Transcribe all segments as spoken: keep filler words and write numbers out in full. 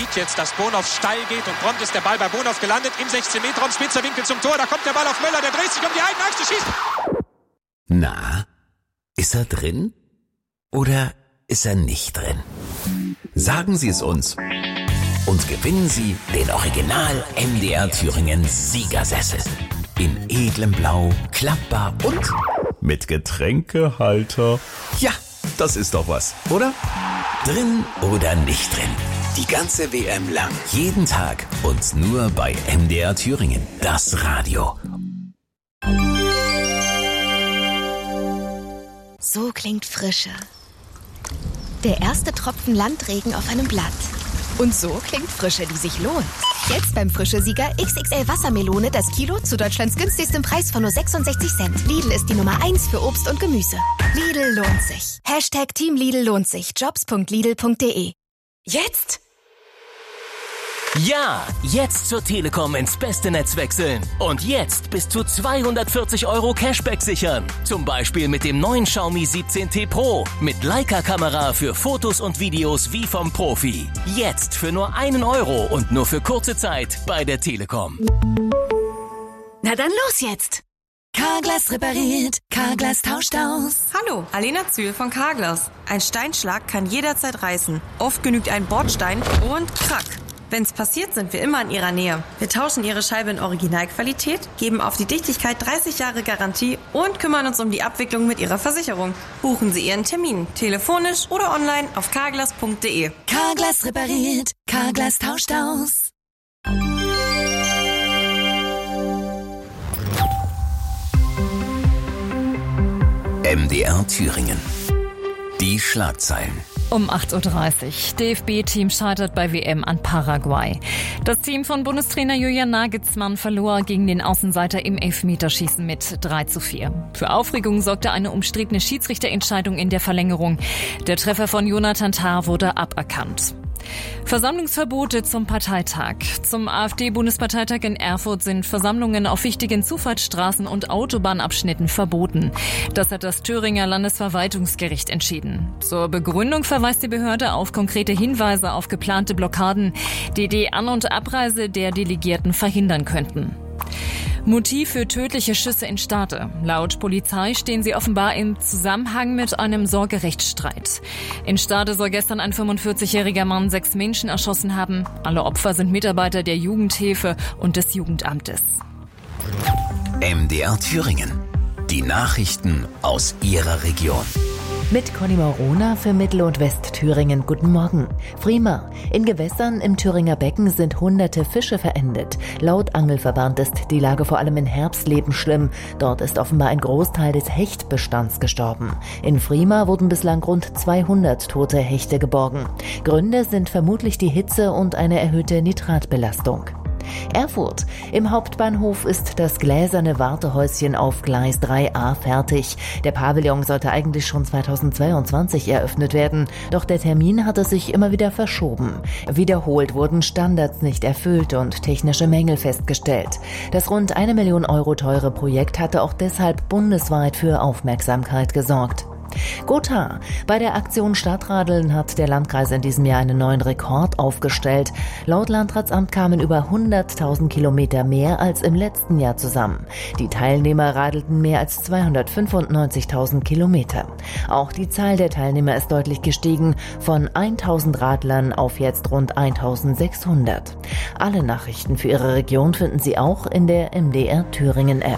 sieht jetzt, dass Bonhoff steil geht und prompt ist der Ball bei Bonhoff gelandet im sechzehn Meter Raum, spitzer Winkel zum Tor. Da kommt der Ball auf Möller, der dreht sich um die eigene Achse, schießt. Na, ist er drin? Oder ist er nicht drin? Sagen Sie es uns. Und gewinnen Sie den Original M D R Thüringen Siegersessel. In edlem Blau, klappbar und mit Getränkehalter. Ja, das ist doch was, oder? Drin oder nicht drin? Die ganze W M lang, jeden Tag und nur bei M D R Thüringen, das Radio. So klingt Frische. Der erste Tropfen Landregen auf einem Blatt. Und so klingt Frische, die sich lohnt. Jetzt beim Frische-Sieger X X L Wassermelone das Kilo zu Deutschlands günstigstem Preis von nur sechsundsechzig Cent. Lidl ist die Nummer eins für Obst und Gemüse. Lidl lohnt sich. Hashtag Team Lidl lohnt sich. Jobs punkt lidl punkt de. Jetzt? Ja, jetzt zur Telekom ins beste Netz wechseln. Und jetzt bis zu zweihundertvierzig Euro Cashback sichern. Zum Beispiel mit dem neuen Xiaomi siebzehn T Pro. Mit Leica-Kamera für Fotos und Videos wie vom Profi. Jetzt für nur einen Euro und nur für kurze Zeit bei der Telekom. Na dann los jetzt. Carglass repariert, Carglass tauscht aus. Hallo, Alena Zühl von Carglass. Ein Steinschlag kann jederzeit reißen. Oft genügt ein Bordstein und krack. Wenn's passiert, sind wir immer in Ihrer Nähe. Wir tauschen Ihre Scheibe in Originalqualität, geben auf die Dichtigkeit dreißig Jahre Garantie und kümmern uns um die Abwicklung mit Ihrer Versicherung. Buchen Sie Ihren Termin, telefonisch oder online auf carglass punkt de. Carglass repariert, Carglass tauscht aus. M D R Thüringen. Die Schlagzeilen. Um acht Uhr dreißig. D F B-Team scheitert bei W M an Paraguay. Das Team von Bundestrainer Julian Nagelsmann verlor gegen den Außenseiter im Elfmeterschießen mit drei zu vier. Für Aufregung sorgte eine umstrittene Schiedsrichterentscheidung in der Verlängerung. Der Treffer von Jonathan Tah wurde aberkannt. Versammlungsverbote zum Parteitag. Zum AfD-Bundesparteitag in Erfurt sind Versammlungen auf wichtigen Zufahrtsstraßen und Autobahnabschnitten verboten. Das hat das Thüringer Landesverwaltungsgericht entschieden. Zur Begründung verweist die Behörde auf konkrete Hinweise auf geplante Blockaden, die die An- und Abreise der Delegierten verhindern könnten. Motiv für tödliche Schüsse in Stade. Laut Polizei stehen sie offenbar im Zusammenhang mit einem Sorgerechtsstreit. In Stade soll gestern ein fünfundvierzigjähriger Mann sechs Menschen erschossen haben. Alle Opfer sind Mitarbeiter der Jugendhilfe und des Jugendamtes. M D R Thüringen. Die Nachrichten aus Ihrer Region. Mit Conny Morona für Mittel- und Westthüringen. Guten Morgen. Prima. In Gewässern im Thüringer Becken sind hunderte Fische verendet. Laut Angelverband ist die Lage vor allem in Herbstleben schlimm. Dort ist offenbar ein Großteil des Hechtbestands gestorben. In Prima wurden bislang rund zweihundert tote Hechte geborgen. Gründe sind vermutlich die Hitze und eine erhöhte Nitratbelastung. Erfurt. Im Hauptbahnhof ist das gläserne Wartehäuschen auf Gleis drei a fertig. Der Pavillon sollte eigentlich schon zweitausendzweiundzwanzig eröffnet werden, doch der Termin hatte sich immer wieder verschoben. Wiederholt wurden Standards nicht erfüllt und technische Mängel festgestellt. Das rund eine Million Euro teure Projekt hatte auch deshalb bundesweit für Aufmerksamkeit gesorgt. Gotha. Bei der Aktion Stadtradeln hat der Landkreis in diesem Jahr einen neuen Rekord aufgestellt. Laut Landratsamt kamen über hunderttausend Kilometer mehr als im letzten Jahr zusammen. Die Teilnehmer radelten mehr als zweihundertfünfundneunzigtausend Kilometer. Auch die Zahl der Teilnehmer ist deutlich gestiegen, von tausend Radlern auf jetzt rund eintausendsechshundert. Alle Nachrichten für Ihre Region finden Sie auch in der M D R Thüringen App.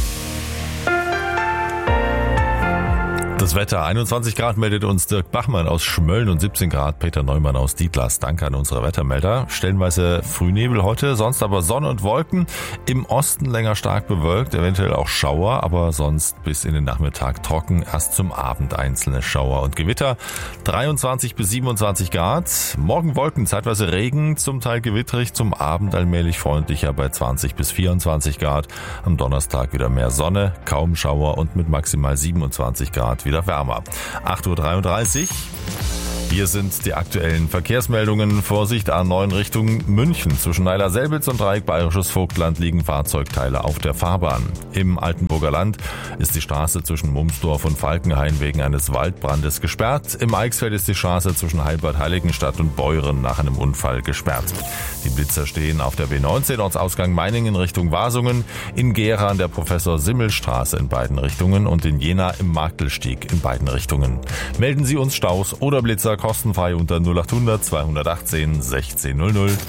Das Wetter, einundzwanzig Grad meldet uns Dirk Bachmann aus Schmölln und siebzehn Grad Peter Neumann aus Dietlas. Danke an unsere Wettermelder. Stellenweise Frühnebel heute, sonst aber Sonne und Wolken. Im Osten länger stark bewölkt, eventuell auch Schauer, aber sonst bis in den Nachmittag trocken. Erst zum Abend einzelne Schauer und Gewitter. dreiundzwanzig bis siebenundzwanzig Grad. Morgen Wolken, zeitweise Regen, zum Teil gewittrig, zum Abend allmählich freundlicher bei zwanzig bis vierundzwanzig Grad. Am Donnerstag wieder mehr Sonne, kaum Schauer und mit maximal siebenundzwanzig Grad wieder wärmer. acht Uhr dreiunddreißig. Hier sind die aktuellen Verkehrsmeldungen. Vorsicht A neun Richtung München. Zwischen Weiler-Selbitz und Dreieck Bayerisches Vogtland liegen Fahrzeugteile auf der Fahrbahn. Im Altenburger Land ist die Straße zwischen Mumsdorf und Falkenhain wegen eines Waldbrandes gesperrt. Im Eichsfeld ist die Straße zwischen Heilbad Heiligenstadt und Beuren nach einem Unfall gesperrt. Die Blitzer stehen auf der B neunzehn Ortsausgang Meiningen Richtung Wasungen, in Gera an der Professor-Simmel-Straße in beiden Richtungen und in Jena im Marktelstieg in beiden Richtungen. Melden Sie uns Staus oder Blitzer kostenfrei unter null acht hundert zweihundertachtzehn sechzehn null null.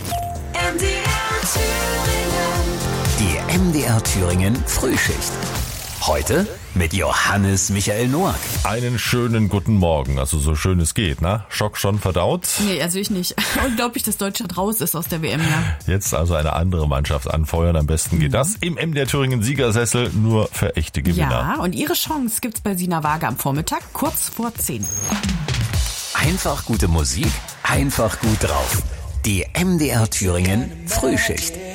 Die M D R Thüringen Frühschicht. Heute mit Johannes Michael Noack. Einen schönen guten Morgen, also so schön es geht, ne? Schock schon verdaut? Nee, also ich nicht. Unglaublich, dass Deutschland raus ist aus der W M, ja. Jetzt also eine andere Mannschaft anfeuern, am besten geht mhm. das. Im M D R Thüringen Siegersessel nur für echte Gewinner. Ja, und ihre Chance gibt's bei Sina Waage am Vormittag, kurz vor zehn. Einfach gute Musik, einfach gut drauf. Die M D R Thüringen Frühschicht.